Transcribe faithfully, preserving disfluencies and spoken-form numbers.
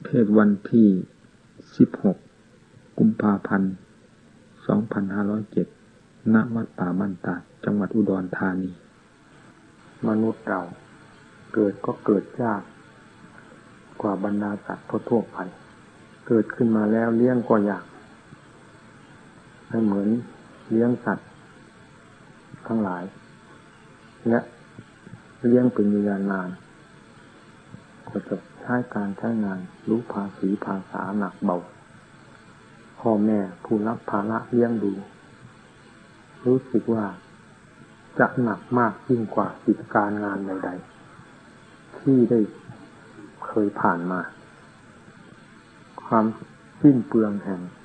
เทศวันที่สิบหกกุมภาพันธ์สองพันห้าร้อยเจ็ดณวัดป่าบ้านตาดจังหวัดอุดรธานีมนุษย์เราเกิดก็เกิดยากกว่าบรรดาสัตว์ทั่วไปเกิดขึ้นมาแล้วเลี้ยงก็ยากไม่เหมือนเลี้ยงสัตว์ทั้งหลายและเลี้ยงเป็นเวลานานก็จะใช้การใช้งานรู้ภาษีภาษาหนักเบาพ่อแม่ผู้รับภาระเลี้ยงดูรู้สึกว่าจะหนักมากยิ่งกว่ากิจการงานใดๆที่ได้เคยผ่านมาความสิ้นเปลืองแห่ง